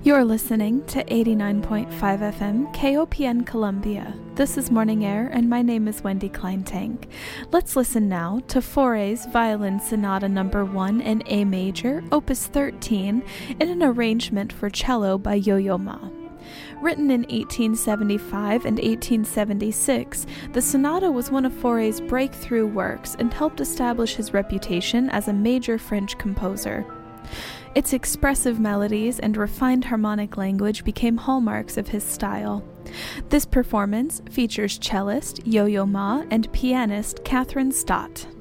You're listening to 89.5 FM KOPN Columbia. This is Morning Air, and my name is Wendy Kleintank. Let's listen now to Fauré's Violin Sonata No. 1 in A major, Opus 13, in an arrangement for cello by Yo-Yo Ma. Written in 1875 and 1876, the sonata was one of Fauré's breakthrough works and helped establish his reputation as a major French composer. Its expressive melodies and refined harmonic language became hallmarks of his style. This performance features cellist Yo-Yo Ma and pianist Catherine Stott.